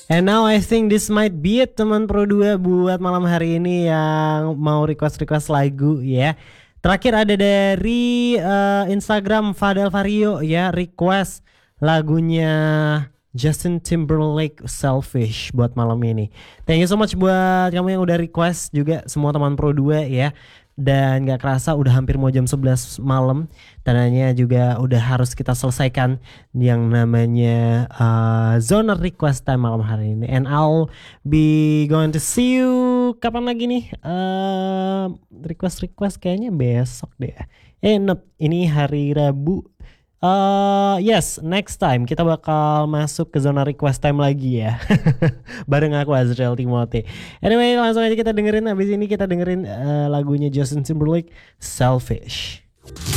And now I think this might be it teman Pro 2 buat malam hari ini yang mau request lagu ya. Terakhir ada dari Instagram Fadel Vario ya, request lagunya Justin Timberlake Selfish buat malam ini. Thank you so much buat kamu yang udah request juga, semua teman Pro 2 ya. Dan gak kerasa udah hampir mau jam 11 malam. Tandanya juga udah harus kita selesaikan yang namanya Zona Request Time malam hari ini. And I'll be going to see you kapan lagi nih? Request kayaknya besok deh. Not, ini hari Rabu. Yes, next time kita bakal masuk ke zona request time lagi ya. Bareng aku Azriel Timothy. Anyway, langsung aja kita dengerin, abis ini kita dengerin lagunya Justin Timberlake Selfish.